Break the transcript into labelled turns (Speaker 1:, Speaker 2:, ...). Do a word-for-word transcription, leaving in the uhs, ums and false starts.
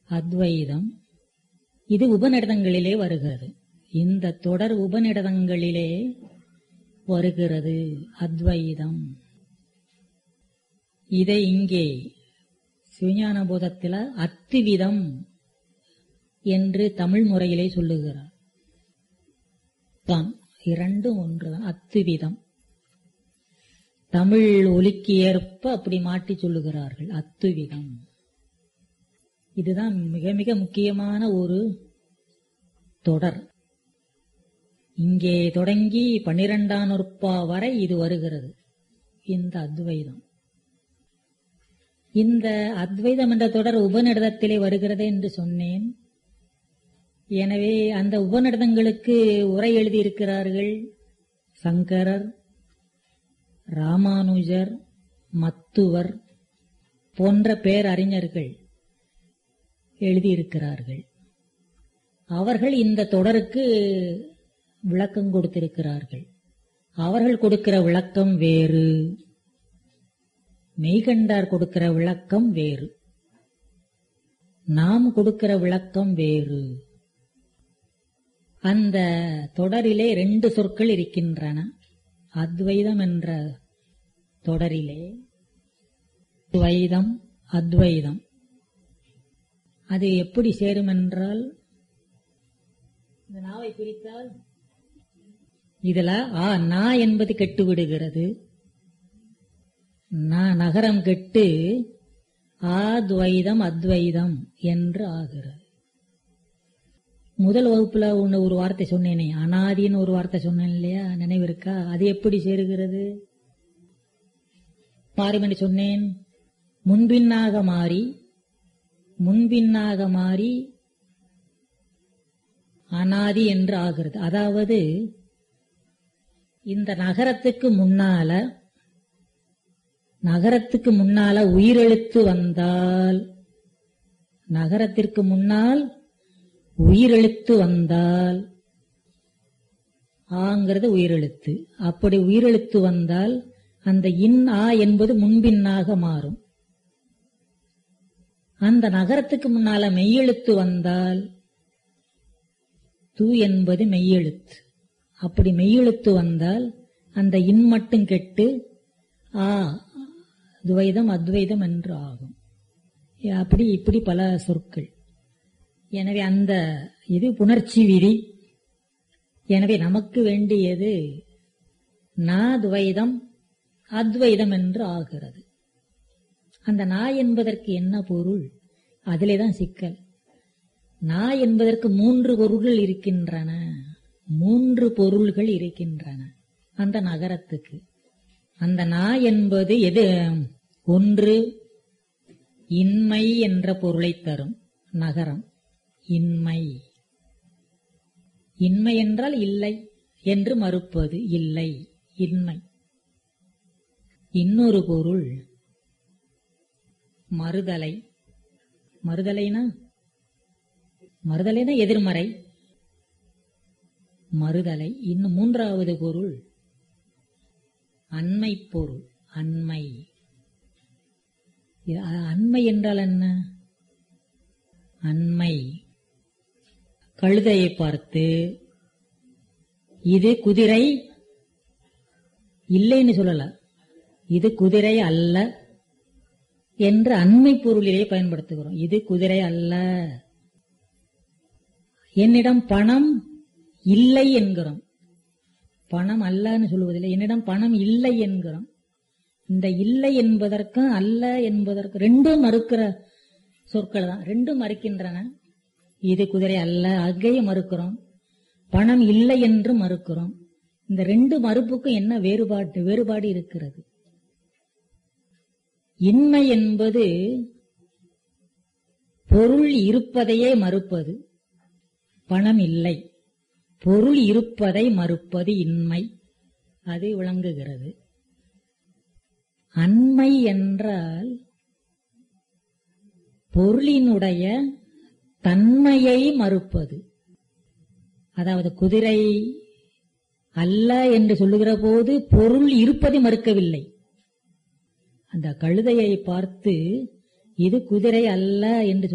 Speaker 1: அத்வைதம். இது உபநிடதங்களிலே வருகிறது. இந்த தொடர் உபநிடதங்களிலே வருகிறது அத்வைதம். இதை இங்கே சிவஞான போதத்தில் அத்துவிதம் என்று தமிழ் முறையிலே சொல்லுகிறார். தான் இரண்டும் ஒன்றுதான். அத்துவிதம் தமிழ் ஒலிக்கு ஏற்ப அப்படி மாற்றி சொல்லுகிறார்கள். அத்துவிதம். இதுதான் மிக மிக முக்கியமான ஒரு தொடர். இங்கே தொடங்கி பன்னிரெண்டாம் நூற்பா வரை இது வருகிறது, இந்த அத்வைதம். இந்த அத்வைதம் என்ற தொடர் உபநிடதத்திலே வருகிறது என்று சொன்னேன். எனவே அந்த உபநிடதங்களுக்கு உரை எழுதியிருக்கிறார்கள் சங்கரர், ராமானுஜர், மத்துவர் போன்ற பேரறிஞர்கள் எழுதியிருக்கிறார்கள். அவர்கள் இந்த தொடருக்கு விளக்கம் கொடுத்திருக்கிறார்கள். அவர்கள் கொடுக்கிற விளக்கம் வேறு, மெய்கண்டார் கொடுக்கிற விளக்கம் வேறு, நாம் கொடுக்கிற விளக்கம் வேறு. அந்த தொடரிலே ரெண்டு சொற்கள் இருக்கின்றன. அத்வைதம் என்ற தொடரிலே துவைதம், அத்வைதம். அது எப்படி சேரும் என்றால், இந்த நாவை பிரித்தால் இதுல ஆ நா என்பது கெட்டு விடுகிறது. நகரம் கெட்டு ஆத்வைதம் அத்வைதம் என்று ஆகிறது. முதல் வகுப்புல ஒன்னு ஒரு வார்த்தை சொன்னேனே, அனாதின்னு ஒரு வார்த்தை சொன்னேன் இல்லையா, நினைவு இருக்கா? அது எப்படி சேருகிறது? பாரிமணி சொன்னேன், முன்பின்னாக மாறி முன்பின்னாக மாறி அனாதி என்று ஆகிறது. அதாவது இந்த நகரத்துக்கு முன்னால நகரத்துக்கு முன்னால உயிரெழுத்து வந்தால், நகரத்திற்கு முன்னால் உயிரெழுத்து வந்தால், ஆங்கிறது உயிரெழுத்து. அப்படி உயிரெழுத்து வந்தால் அந்த இன் ஆ என்பது முன்பின்னாக மாறும். அந்த நகரத்துக்கு முன்னால மெய்யெழுத்து வந்தால் து என்பது மெய்யெழுத்து. அப்படி மெய்யெழுத்து வந்தால் அந்த இன் மட்டும் கெட்டு ஆ துவைதம் அத்வைதம் என்று ஆகும். அப்படி இப்படி பல சொற்கள். எனவே அந்த இது புணர்ச்சி விதி. எனவே நமக்கு வேண்டியது நா துவைதம் அத்வைதம் என்று ஆகிறது. அந்த நா என்பதற்கு என்ன பொருள்? அதிலேதான் சிக்கல். நா என்பதற்கு மூன்று பொருள்கள் இருக்கின்றன. மூன்று பொருள்கள் இருக்கின்றன அந்த நகரத்துக்கு. அந்த நா என்பது எது? ஒன்று, இன்மை என்ற பொருளை தரும் நகரம். இன்மை. இன்மை என்றால் இல்லை என்று மறுப்பது, இல்லை, இன்மை. இன்னொரு பொருள் மறுதலை. மறுதலைனா மறுதலைனா எதிர்மறை. மறுதலை. இன்னும் மூன்றாவது பொருள் அண்மை பொருள். அண்மை. அண்மை என்றால் என்ன? அண்மை. கழுதையை பார்த்து இது குதிரை இல்லைன்னு சொல்லல, இது குதிரை அல்ல என்று அண்மை பொருளிலே பயன்படுத்துகிறோம். இது குதிரை அல்ல. என்னிடம் பணம் இல்லை என்கிறோம். பணம் அல்லன்னு சொல்லுவதில்லை, என்னிடம் பணம் இல்லை என்கிறோம். இந்த இல்லை என்பதற்கும் அல்ல என்பதற்கு ரெண்டும் மறுக்கிற சொற்கள் தான். ரெண்டும் மறுக்கின்றன. இது குதிரை அல்ல அங்கேயும் மறுக்கிறோம், பணம் இல்லை என்று மறுக்கிறோம். இந்த ரெண்டு மறுப்புக்கும் என்ன வேறுபாடு வேறுபாடு இருக்கிறது? இன்மை என்பது பொருள் இருப்பதையே மறுப்பது. பணம் இல்லை, பொருள் இருப்பதை மறுப்பது இன்மை. அது விளங்குகிறது. அண்மை என்றால் பொருளினுடைய தன்மையை மறுப்பது. அதாவது குதிரை அல்ல என்று சொல்லுகிற போது பொருள் இருப்பதை மறுக்கவில்லை. அந்த கழுதையை பார்த்து இது குதிரை அல்ல என்று